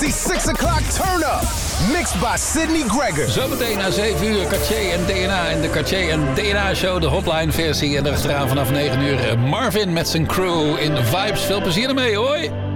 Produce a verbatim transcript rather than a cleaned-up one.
Every six o'clock turn up. Mixed by Sydney Gregor. Zometeen na zeven uur Cartier en D N A in de Cartier en D N A show, de hotline versie. En erachteraan vanaf negen uur Marvin met zijn crew in Vibes. Veel plezier ermee, hoi!